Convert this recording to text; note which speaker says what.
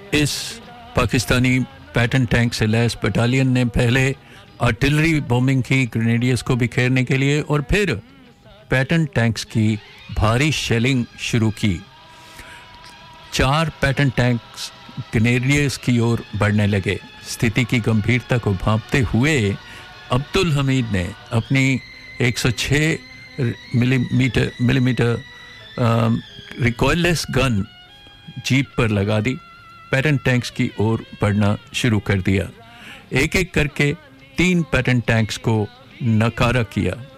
Speaker 1: इस Pakistani Patton tank से lace battalion ने पहले आर्टिलरी बॉम्बिंग की ग्रेनेडियर्स को बिखेरने के लिए और फिर पैटर्न टैंक्स की भारी शेलिंग शुरू की। 4 पैटर्न टैंक्स ग्रेनेडियर्स की ओर बढ़ने लगे। स्थिति की गंभीरता को भांपते हुए अब्दुल हमीद ने अपनी 106 मिलीमीटर रिकॉइललेस गन जीप पर लगा दी। पैटर्न टैंक्स की ओर बढ़ना शुरू कर दिया। एक एक करके 3 पैटर्न टैंक्स को नकारा किया।